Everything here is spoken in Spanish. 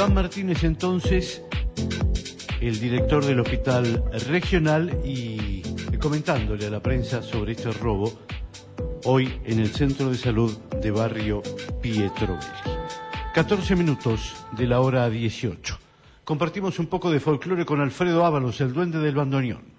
Iván Martínez, entonces, el director del hospital regional, y comentándole a la prensa sobre este robo hoy en el centro de salud de barrio Pietro Belli. 14 minutos de la hora 18. Compartimos un poco de folclore con Alfredo Ábalos, el duende del bandoneón.